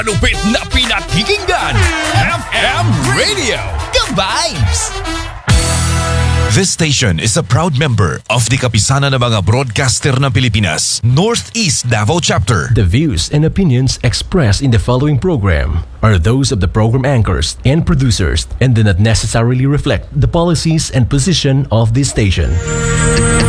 Lupit na pinakikinggan, FM Radio Ka-Vibes! This station is a proud member of the Kapisanan ng mga Broadcaster ng Pilipinas, Northeast Davao Chapter. The views and opinions expressed in the following program are those of the program anchors and producers and do not necessarily reflect the policies and position of this station.